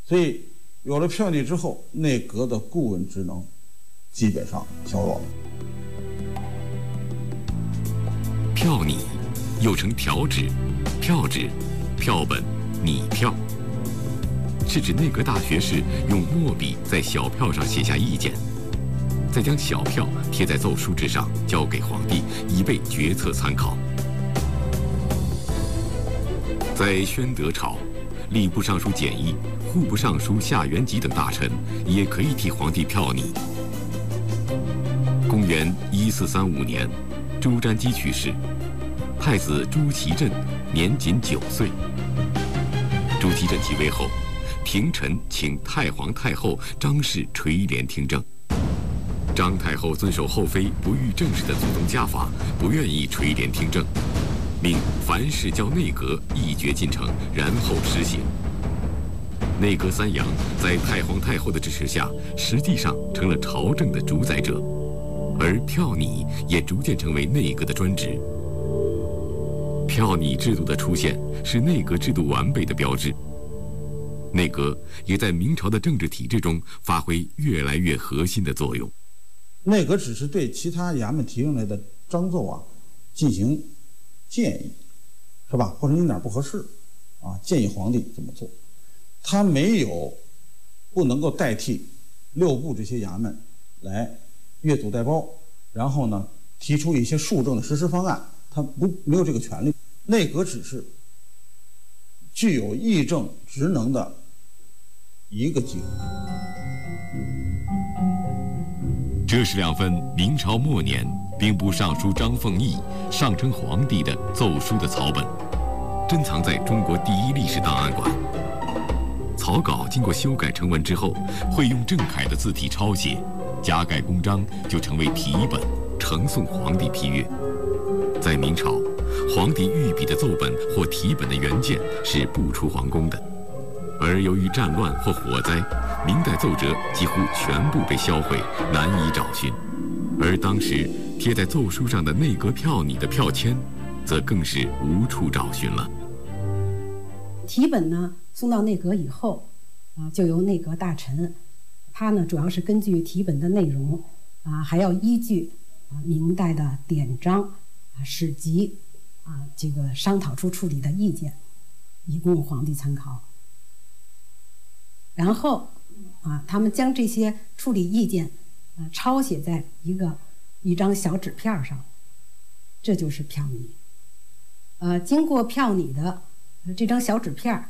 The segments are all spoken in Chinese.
所以有了票拟之后，内阁的顾问职能基本上削弱了。 票拟又称条纸、票纸、票本、拟票，是指内阁大学士用墨笔在小票上写下意见，再将小票贴在奏书之上，交给皇帝，以备决策参考。在宣德朝，吏部尚书简易、户部尚书夏元吉等大臣也可以替皇帝票拟。公元1435年，朱瞻基去世，太子朱祁镇年仅9岁。朱祁镇即位后，廷臣请太皇太后张氏垂帘听政。张太后遵守后妃不遇正室的祖宗家法，不愿意垂帘听政，命凡事交内阁议决进程，然后施行。内阁三杨在太皇太后的支持下，实际上成了朝政的主宰者，而票拟也逐渐成为内阁的专职。票拟制度的出现是内阁制度完备的标志。内阁也在明朝的政治体制中发挥越来越核心的作用。 内阁只是对其他衙门提上来的章奏啊进行建议，是吧？或者有点不合适啊，建议皇帝怎么做。他没有不能够代替6部这些衙门来阅读带包，然后呢提出一些庶政的实施方案，他没有这个权利。内阁只是具有议政职能的一个机构。 这是2份明朝末年兵部尚书张凤毅上称皇帝的奏书的草本，珍藏在中国第一历史档案馆。草稿经过修改成文之后，会用正楷的字体抄写，加盖公章就成为题本，呈送皇帝批阅。在明朝，皇帝御笔的奏本或题本的原件是不出皇宫的，而由于战乱或火灾，明代奏折几乎全部被销毁，难以找寻。而当时贴在奏书上的内阁票拟的票签，则更是无处找寻了。 题本呢送到内阁以后，就由内阁大臣，他呢主要是根据题本的内容，还要依据明代的典章、史籍，这个商讨出处理的意见，以供皇帝参考。然后他们将这些处理意见抄写在一张小纸片上，这就是票拟。经过票拟的这张小纸片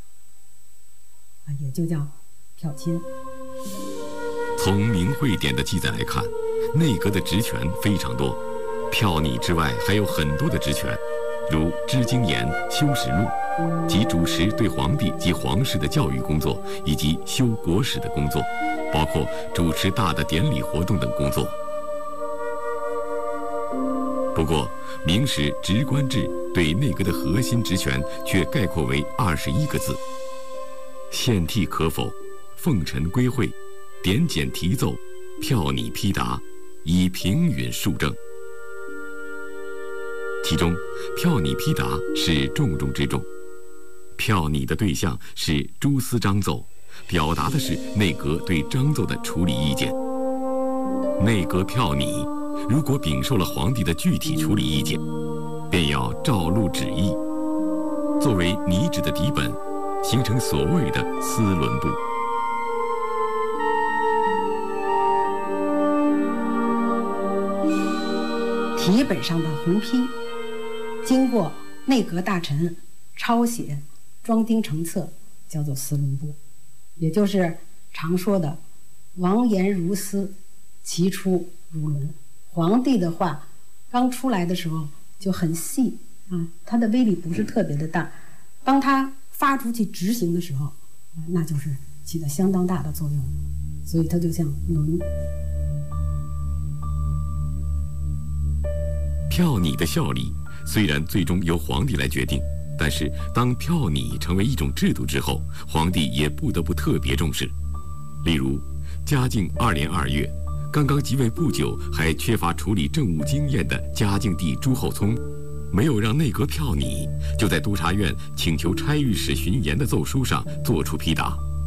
也就叫票签。 从明会典的记载来看，内阁的职权非常多，票拟之外还有很多的职权，如知经言、修史录，即主持对皇帝及皇室的教育工作，以及修国史的工作，包括主持大的典礼活动等工作。不过，明史职官制对内阁的核心职权却概括为21个字：献替可否、奉陈归会、点检提奏、票拟批答，以平允庶政。其中，票拟批答是重中之重。票拟的对象是诸司章奏，表达的是内阁对章奏的处理意见。内阁票拟如果禀受了皇帝的具体处理意见，便要照录旨意，作为拟旨的底本，形成所谓的司伦部。 题本上的红批，经过内阁大臣抄写、装订成册，叫做司伦部，也就是常说的王言如丝，其出如纶。皇帝的话刚出来的时候就很细它的威力不是特别的大，当他发出去执行的时候那就是起到相当大的作用，所以它就像纶。 票拟的效力虽然最终由皇帝来决定，但是当票拟成为一种制度之后，皇帝也不得不特别重视。例如，嘉靖2年2月，刚刚即位不久，还缺乏处理政务经验的嘉靖帝朱厚熜，没有让内阁票拟，就在督察院请求差御史巡盐的奏书上作出批答。